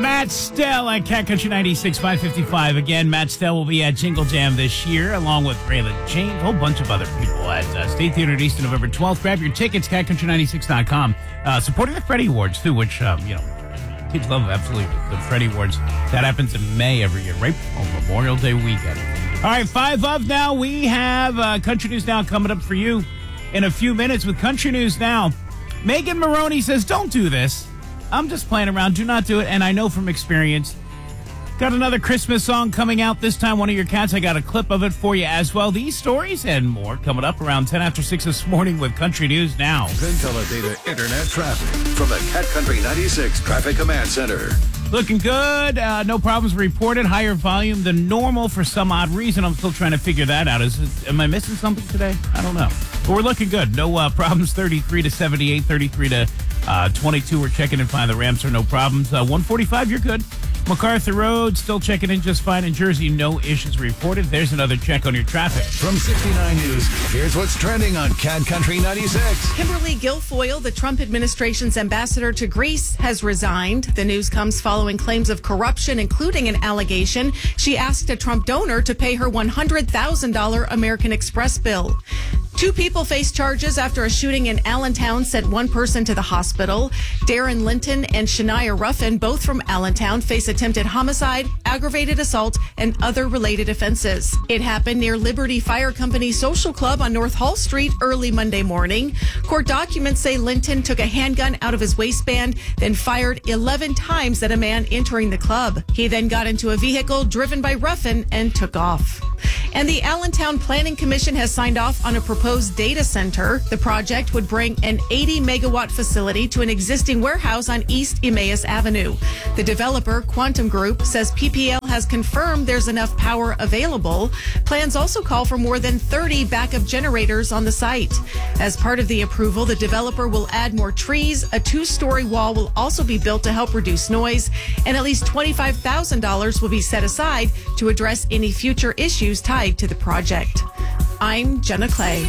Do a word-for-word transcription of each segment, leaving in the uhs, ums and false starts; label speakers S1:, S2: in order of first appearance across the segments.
S1: Matt Stell at Cat Country ninety-six, five fifty-five. Again, Matt Stell will be at Jingle Jam this year, along with Raylan James, a whole bunch of other people at uh, State Theater at East on November twelfth. Grab your tickets, cat country ninety-six dot com. Uh, supporting the Freddie Awards, too, which, um, you know, kids love absolutely the Freddie Awards. That happens in May every year, right on Memorial Day weekend. All right, five up now. We have uh, Country News Now coming up for you in a few minutes with Country News Now. Megan Maroney says, don't do this. I'm just playing around. Do not do it. And I know from experience. Got another Christmas song coming out. This time, one of your cats. I got a clip of it for you as well. These stories and more coming up around ten after six this morning with Country News Now.
S2: Teledata Internet traffic from the Cat Country ninety-six Traffic Command Center.
S1: Looking good. Uh, no problems reported. Higher volume than normal for some odd reason. I'm still trying to figure that out. Is it, am I missing something today? I don't know. But we're looking good. No uh, problems. thirty-three to seventy-eight, thirty-three to uh, twenty-two. We're checking in fine. The ramps are no problems. Uh, one forty-five, you're good. MacArthur Road, still checking in just fine. In Jersey, no issues reported. There's another check on your traffic.
S2: From sixty-nine News, here's what's trending on Cat Country ninety-six.
S3: Kimberly Guilfoyle, the Trump administration's ambassador to Greece, has resigned. The news comes following claims of corruption, including an allegation she asked a Trump donor to pay her one hundred thousand dollars American Express bill. Two people face charges after a shooting in Allentown sent one person to the hospital. Darren Linton and Shania Ruffin, both from Allentown, face attempted homicide, aggravated assault, and other related offenses. It happened near Liberty Fire Company Social Club on North Hall Street early Monday morning. Court documents say Linton took a handgun out of his waistband, then fired eleven times at a man entering the club. He then got into a vehicle driven by Ruffin and took off. And the Allentown Planning Commission has signed off on a proposed data center. The project would bring an eighty megawatt facility to an existing warehouse on East Emmaus Avenue. The developer, Quantum Group, says P P L has confirmed there's enough power available. Plans also call for more than thirty backup generators on the site. As part of the approval, the developer will add more trees. A two-story wall will also be built to help reduce noise, and at least twenty-five thousand dollars will be set aside to address any future issues tied to the project. I'm Jenna Clay.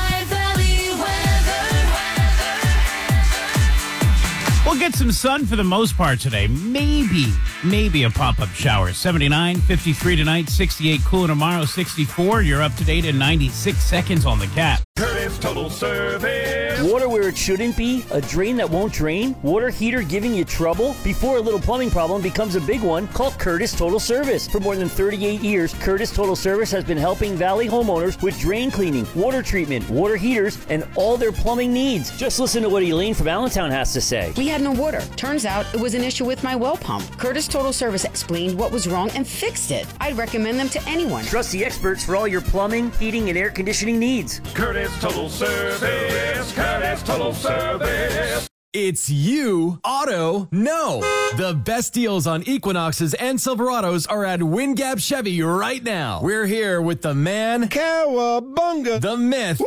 S1: We'll get some sun for the most part today. Maybe, maybe a pop-up shower. seventy-nine, fifty-three tonight, sixty-eight cool tomorrow, sixty-four. You're up to date in ninety-six seconds on the Cat.
S4: Curtis Total Service.
S5: Water where it shouldn't be? A drain that won't drain? Water heater giving you trouble? Before a little plumbing problem becomes a big one, call Curtis Total Service. For more than thirty-eight years, Curtis Total Service has been helping Valley homeowners with drain cleaning, water treatment, water heaters, and all their plumbing needs. Just listen to what Elaine from Allentown has to say.
S6: We had no water. Turns out it was an issue with my well pump. Curtis Total Service explained what was wrong and fixed it. I'd recommend them to anyone.
S5: Trust the experts for all your plumbing, heating, and air conditioning needs.
S4: Curtis Total Service. Curtis Total Service.
S7: It's you, Auto, No. The best deals on Equinoxes and Silverados are at Wingap Chevy right now. We're here with the man,
S8: Cowabunga,
S7: the myth,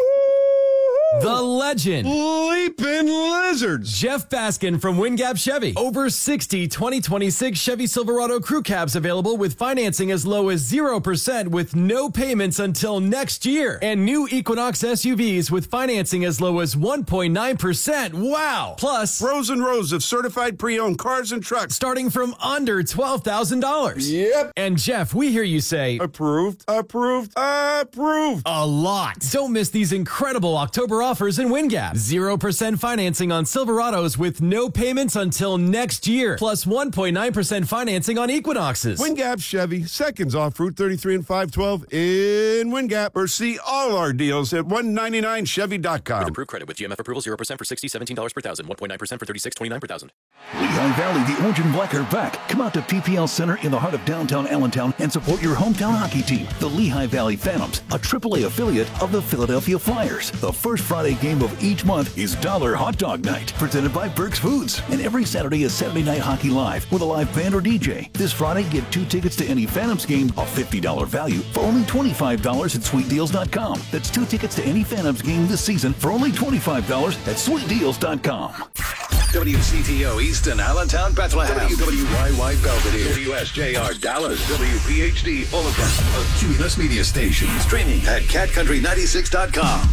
S7: the legend,
S8: Leaping Lizards,
S7: Jeff Baskin from Wingap Chevy. Over sixty twenty twenty-six Chevy Silverado crew cabs available with financing as low as zero percent with no payments until next year. And new Equinox S U Vs with financing as low as one point nine percent. Wow! Plus,
S8: rows and rows of certified pre-owned cars and trucks
S7: starting from under twelve thousand dollars.
S8: Yep.
S7: And Jeff, we hear you say,
S8: approved, approved, approved.
S7: A lot. Don't miss these incredible October offers in Wingap. zero percent financing on Silverados with no payments until next year. Plus one point nine percent financing on Equinoxes.
S8: Wingap Chevy, seconds off Route thirty-three and five twelve in Wingap. Or see all our deals at one ninety-nine chevy dot com.
S9: With approved credit with G M F approval, zero percent for sixty, seventeen dollars per thousand, one point nine percent for thirty-six, twenty-nine per thousand.
S2: Lehigh Valley, the Orange and Black are back. Come out to P P L Center in the heart of downtown Allentown and support your hometown hockey team, the Lehigh Valley Phantoms, a triple A affiliate of the Philadelphia Flyers. The first Friday game of each month is Dollar Hot Dog Night, presented by Burke's Foods. And every Saturday is Saturday Night Hockey Live with a live band or D J. This Friday, get two tickets to any Phantoms game, a fifty dollars value, for only twenty-five dollars at sweet deals dot com. That's two tickets to any Phantoms game this season for only twenty-five dollars at sweet deals dot com.
S10: W C T O Easton, Allentown, Bethlehem. W W Y Y Belvedere. W S J R Dallas. W P H D Omaha. A Cumulus Media Station. Streaming at cat country ninety-six dot com.